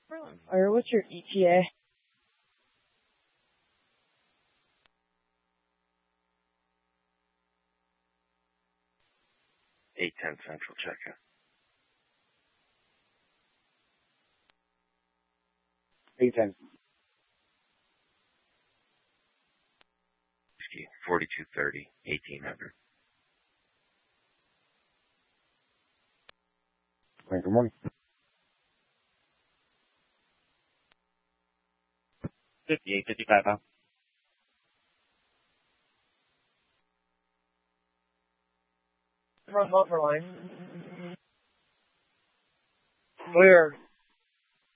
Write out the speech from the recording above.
Or what's your ETA? 8:10 Central check-in. 8:10. 4230, 1800. Good morning. 5855 pound. Front bumper line. Clear.